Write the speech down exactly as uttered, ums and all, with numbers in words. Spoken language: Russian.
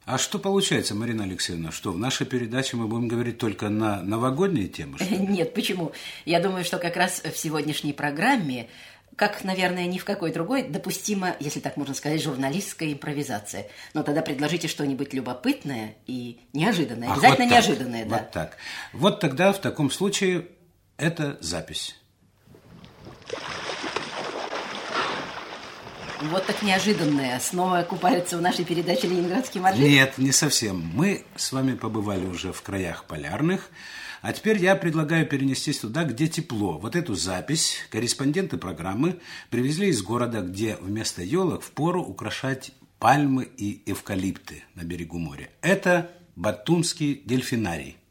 А что получается, Марина Алексеевна, что в нашей передаче мы будем говорить только на новогодние темы? Что ли? Нет, почему? Я думаю, что как раз в сегодняшней программе, как, наверное, ни в какой другой, допустима, если так можно сказать, журналистская импровизация. Но тогда предложите что-нибудь любопытное и неожиданное. Ах, Обязательно вот так, неожиданное, да. Вот так. Вот тогда в таком случае это запись. Вот так неожиданное. Снова купаются в нашей передаче «Ленинградские моржи»? Нет, не совсем. Мы с вами побывали уже в краях полярных, а теперь я предлагаю перенестись туда, где тепло. Вот эту запись корреспонденты программы привезли из города, где вместо елок впору украшать пальмы и эвкалипты на берегу моря. Это Батумский дельфинарий.